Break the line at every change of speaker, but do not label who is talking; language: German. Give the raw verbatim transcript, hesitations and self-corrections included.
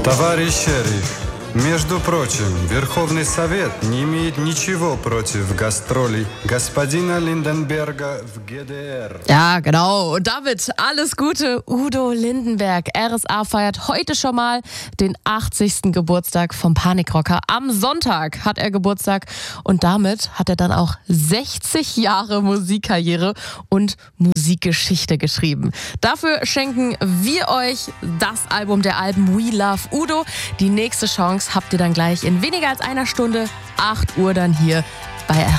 Товарищ шериф, между прочим, Верховный Совет не имеет ничего против гастролей господина Lindenberger в G D R.
Ja, genau. Und damit alles Gute, Udo Lindenberg. R S A feiert heute schon mal den achtzigsten Geburtstag vom Panikrocker. Am Sonntag hat er Geburtstag und damit hat er dann auch sechzig Jahre Musikkarriere und Musikgeschichte geschrieben. Dafür schenken wir euch das Album der Alben We Love Udo. Die nächste Chance habt ihr dann gleich in weniger als einer Stunde, acht Uhr dann hier bei R S A.